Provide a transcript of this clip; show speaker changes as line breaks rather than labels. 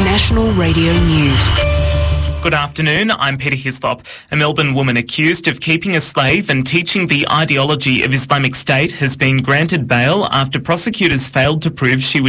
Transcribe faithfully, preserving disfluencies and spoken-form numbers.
National Radio News.
Good afternoon, I'm Peter Hislop. A Melbourne woman accused of keeping a slave and teaching the ideology of Islamic State has been granted bail after prosecutors failed to prove she was